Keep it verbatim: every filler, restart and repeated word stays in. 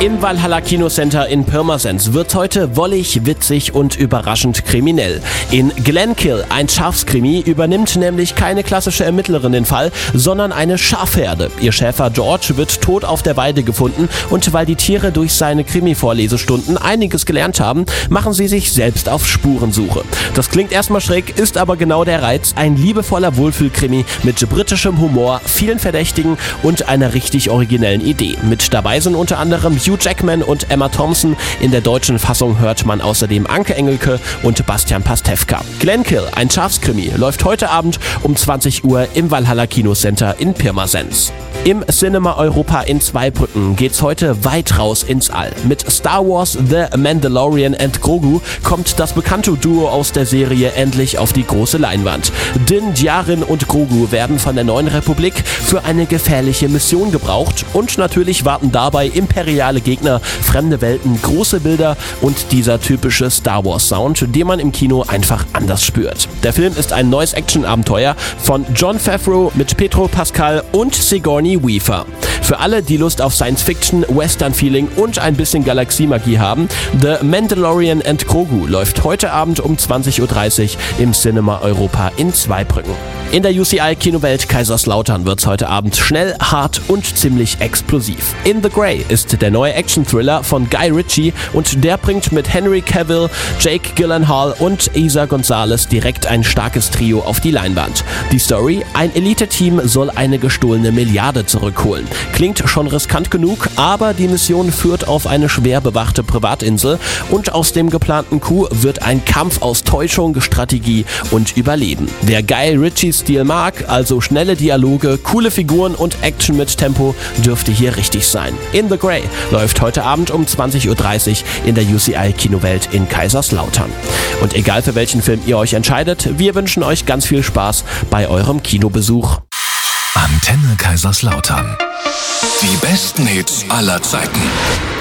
Im Valhalla Kinocenter in Pirmasens wird heute wollig, witzig und überraschend kriminell. In Glenkill, ein Schafskrimi, übernimmt nämlich keine klassische Ermittlerin den Fall, sondern eine Schafherde. Ihr Schäfer George wird tot auf der Weide gefunden und weil die Tiere durch seine Krimi-Vorlesestunden einiges gelernt haben, machen sie sich selbst auf Spurensuche. Das klingt erstmal schräg, ist aber genau der Reiz. Ein liebevoller Wohlfühlkrimi mit britischem Humor, vielen Verdächtigen und einer richtig originellen Idee. Mit dabei sind unter anderem Hugh Jackman und Emma Thompson. In der deutschen Fassung hört man außerdem Anke Engelke und Bastian Pastewka. Glenkill, ein Schafskrimi, läuft heute Abend um zwanzig Uhr im Valhalla Kinocenter in Pirmasens. Im Cinema Europa in Zweibrücken geht's heute weit raus ins All. Mit Star Wars The Mandalorian and Grogu kommt das bekannte Duo aus der Serie endlich auf die große Leinwand. Din Djarin und Grogu werden von der neuen Republik für eine gefährliche Mission gebraucht und natürlich warten dabei imperiale Gegner, fremde Welten, große Bilder und dieser typische Star Wars Sound, den man im Kino einfach anders spürt. Der Film ist ein neues Action-Abenteuer von Jon Favreau mit Pedro Pascal und Sigourney Weaver. Für alle, die Lust auf Science-Fiction, Western-Feeling und ein bisschen Galaxiemagie haben, The Mandalorian and Grogu läuft heute Abend um zwanzig Uhr dreißig im Cinema Europa in Zweibrücken. In der U C I-Kinowelt Kaiserslautern wird's heute Abend schnell, hart und ziemlich explosiv. In the Grey ist der neue Action-Thriller von Guy Ritchie und der bringt mit Henry Cavill, Jake Gyllenhaal und Isa Gonzalez direkt ein starkes Trio auf die Leinwand. Die Story: Ein Elite-Team soll eine gestohlene Milliarde zurückholen. Klingt schon riskant genug, aber die Mission führt auf eine schwer bewachte Privatinsel und aus dem geplanten Coup wird ein Kampf aus Täuschung, Strategie und Überleben. Wer Guy Ritchies Stil mag, also schnelle Dialoge, coole Figuren und Action mit Tempo, dürfte hier richtig sein. In the Grey läuft heute Abend um zwanzig Uhr dreißig in der U C I-Kinowelt in Kaiserslautern. Und egal für welchen Film ihr euch entscheidet, wir wünschen euch ganz viel Spaß bei eurem Kinobesuch. Antenne Kaiserslautern. Die besten Hits aller Zeiten.